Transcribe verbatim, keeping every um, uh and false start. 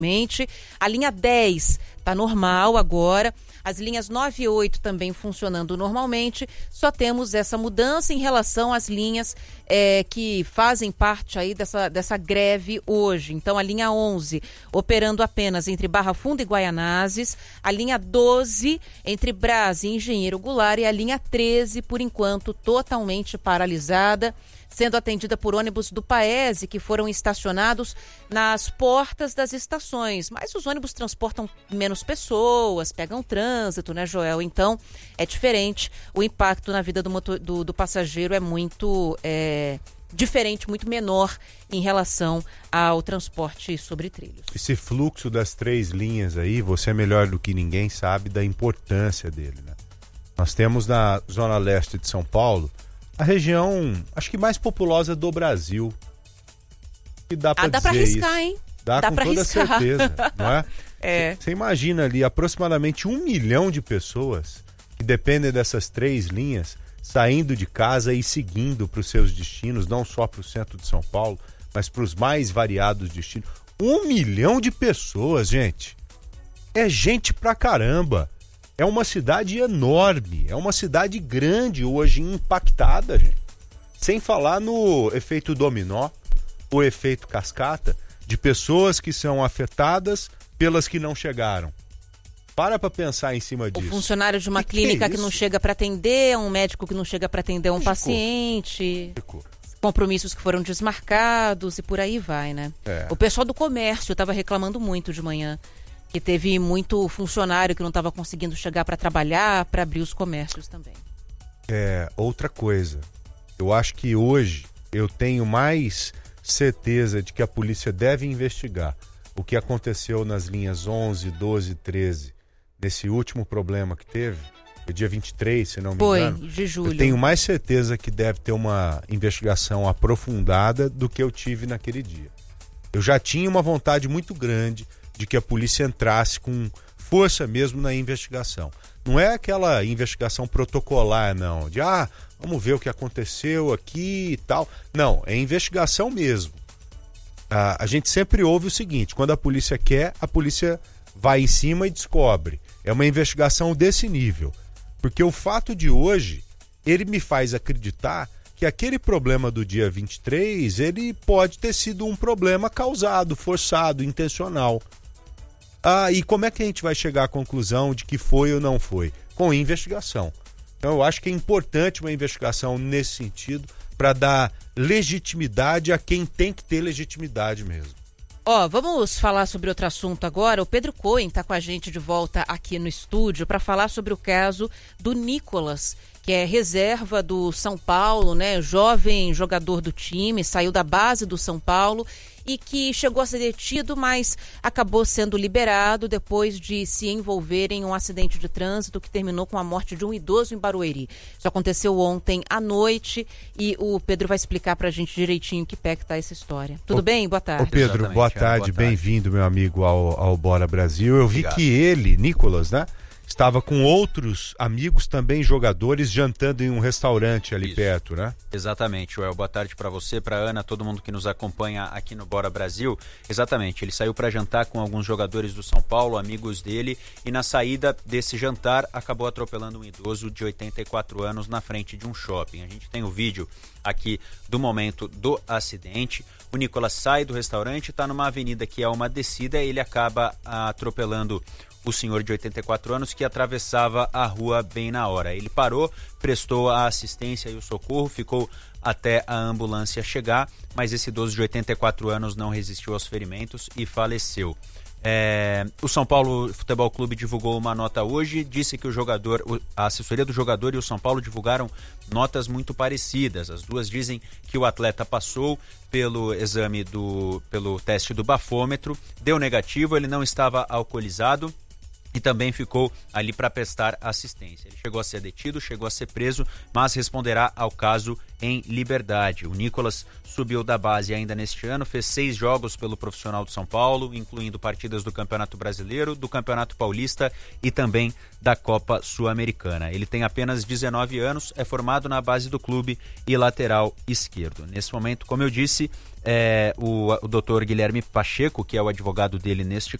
normalmente. A linha dez está normal agora. As linhas nove e oito também funcionando normalmente. Só temos essa mudança em relação às linhas é, que fazem parte aí dessa, dessa greve hoje. Então, a linha onze operando apenas entre Barra Funda e Guaianazes. A linha doze entre Brás e Engenheiro Goulart. E a linha treze, por enquanto, totalmente paralisada, sendo atendida por ônibus do Paese, que foram estacionados nas portas das estações. Mas os ônibus transportam menos pessoas, pegam trânsito, né, Joel? Então, é diferente. O impacto na vida do, motor, do, do passageiro é muito é, diferente, muito menor em relação ao transporte sobre trilhos. Esse fluxo das três linhas aí, você é melhor do que ninguém sabe da importância dele, né? Nós temos na zona leste de São Paulo a região, acho que mais populosa do Brasil. E dá pra ah, dá dizer pra arriscar, isso. hein? Dá, dá com pra toda arriscar. certeza, não é? É. Você imagina ali aproximadamente um milhão de pessoas que dependem dessas três linhas saindo de casa e seguindo para os seus destinos, não só para o centro de São Paulo, mas para os mais variados destinos. Um milhão de pessoas, gente. É gente pra caramba. É uma cidade enorme, é uma cidade grande hoje, impactada, gente. Sem falar no efeito dominó, o efeito cascata, de pessoas que são afetadas pelas que não chegaram. Para pra pensar em cima disso. O funcionário de uma que clínica que, que é não chega para atender, um médico que não chega para atender um Ficou. paciente, Ficou. compromissos que foram desmarcados e por aí vai, né? É. O pessoal do comércio estava reclamando muito de manhã, que teve muito funcionário que não estava conseguindo chegar para trabalhar, para abrir os comércios também. É, outra coisa. Eu acho que hoje eu tenho mais certeza de que a polícia deve investigar o que aconteceu nas linhas onze, doze, treze, nesse último problema que teve, foi dia vinte e três, se não me Foi, engano. de julho. Eu tenho mais certeza que deve ter uma investigação aprofundada do que eu tive naquele dia. Eu já tinha uma vontade muito grande de que a polícia entrasse com força mesmo na investigação. Não é aquela investigação protocolar, não, de ah, vamos ver o que aconteceu aqui e tal. Não, é investigação mesmo. Ah, a gente sempre ouve o seguinte, quando a polícia quer, a polícia vai em cima e descobre. É uma investigação desse nível. Porque o fato de hoje, ele me faz acreditar que aquele problema do dia vinte e três, ele pode ter sido um problema causado, forçado, intencional. Ah, e como é que a gente vai chegar à conclusão de que foi ou não foi? Com investigação. Então eu acho que é importante uma investigação nesse sentido para dar legitimidade a quem tem que ter legitimidade mesmo. Ó, vamos falar sobre outro assunto agora. O Pedro Cohen está com a gente de volta aqui no estúdio para falar sobre o caso do Nicolas, que é reserva do São Paulo, né? Jovem jogador do time, saiu da base do São Paulo e que chegou a ser detido, mas acabou sendo liberado depois de se envolver em um acidente de trânsito que terminou com a morte de um idoso em Barueri. Isso aconteceu ontem à noite e o Pedro vai explicar pra gente direitinho que pé que tá essa história. Tudo ô, bem? Boa tarde. Ô Pedro, Exatamente, boa é, tarde, boa tarde. Bem-vindo, meu amigo, ao, ao Bora Brasil. Eu vi Obrigado. que ele, Nicolas, né? Estava com outros amigos também jogadores jantando em um restaurante ali Isso. perto, né? Exatamente, Joel. Boa tarde para você, para Ana, todo mundo que nos acompanha aqui no Bora Brasil. Exatamente, ele saiu para jantar com alguns jogadores do São Paulo, amigos dele, e na saída desse jantar acabou atropelando um idoso de oitenta e quatro anos na frente de um shopping. A gente tem o vídeo aqui do momento do acidente. O Nicolas sai do restaurante, está numa avenida que é uma descida e ele acaba atropelando o senhor de oitenta e quatro anos que atravessava a rua bem na hora. Ele parou, prestou a assistência e o socorro, ficou até a ambulância chegar, mas esse idoso de oitenta e quatro anos não resistiu aos ferimentos e faleceu. É, o São Paulo Futebol Clube divulgou uma nota hoje, disse que o jogador, a assessoria do jogador e o São Paulo divulgaram notas muito parecidas. As duas dizem que o atleta passou pelo exame do, pelo teste do bafômetro, deu negativo, ele não estava alcoolizado e também ficou ali para prestar assistência. Ele chegou a ser detido, chegou a ser preso, mas responderá ao caso em liberdade. O Nicolas subiu da base ainda neste ano, fez seis jogos pelo Profissional de São Paulo, incluindo partidas do Campeonato Brasileiro, do Campeonato Paulista e também da Copa Sul-Americana. Ele tem apenas dezenove anos, é formado na base do clube e lateral esquerdo. Nesse momento, como eu disse, é, o, o doutor Guilherme Pacheco, que é o advogado dele neste